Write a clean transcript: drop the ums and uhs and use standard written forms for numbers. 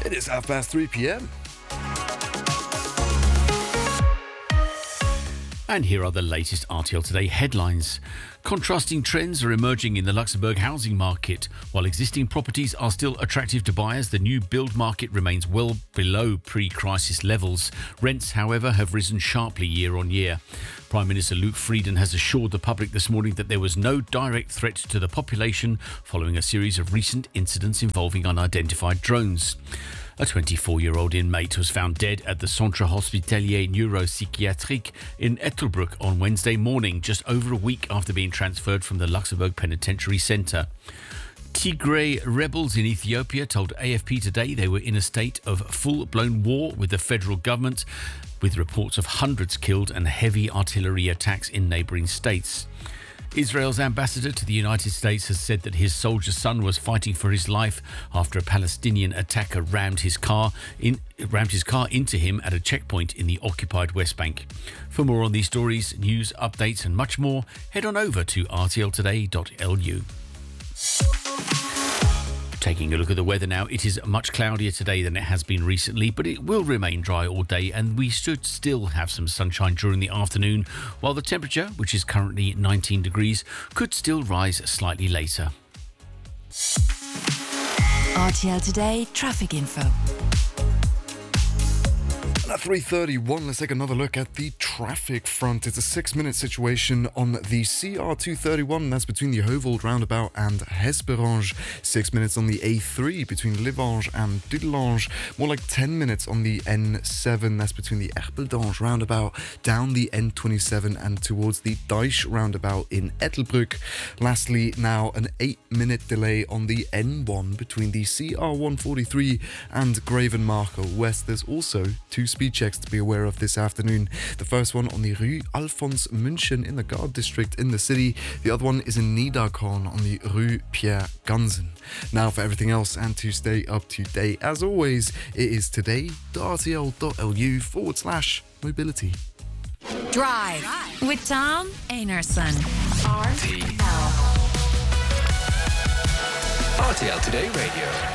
It is 3:30 p.m. And here are the latest RTL Today headlines. Contrasting trends are emerging in the Luxembourg housing market. While existing properties are still attractive to buyers, the new build market remains well below pre-crisis levels. Rents, however, have risen sharply year on year. Prime Minister Luc Frieden has assured the public this morning that there was no direct threat to the population following a series of recent incidents involving unidentified drones. A 24-year-old inmate was found dead at the Centre Hospitalier Neuropsychiatrique in Ettelbruck on Wednesday morning, just over a week after being transferred from the Luxembourg Penitentiary Centre. Tigray rebels in Ethiopia told AFP today they were in a state of full-blown war with the federal government, with reports of hundreds killed and heavy artillery attacks in neighbouring states. Israel's ambassador to the United States has said that his soldier son was fighting for his life after a Palestinian attacker rammed his car into him at a checkpoint in the occupied West Bank. For more on these stories, news, updates and much more, head on over to rtltoday.lu. Taking a look at the weather now, it is much cloudier today than it has been recently, but it will remain dry all day and we should still have some sunshine during the afternoon, while the temperature, which is currently 19 degrees, could still rise slightly later. RTL Today traffic info. At 3:31, let's take another look at the traffic front. It's a 6-minute situation on the CR231, that's between the Heuveldt roundabout and Hesperange. 6 minutes on the A3 between Livange and Dudelange. More like 10 minutes on the N7, that's between the Erpeldange roundabout, down the N27 and towards the Deich roundabout in Ettelbruck. Lastly, now an 8-minute delay on the N1 between the CR143 and Gravenmarker West. There's also two speed checks to be aware of this afternoon. The first one on the Rue Alphonse München in the Gare district in the city. The other one is in Niederkorn on the Rue Pierre Gansen. Now for everything else and to stay up to date, as always, it is today.rtl.lu/mobility. Drive with Tom Einarson. RTL Today Radio.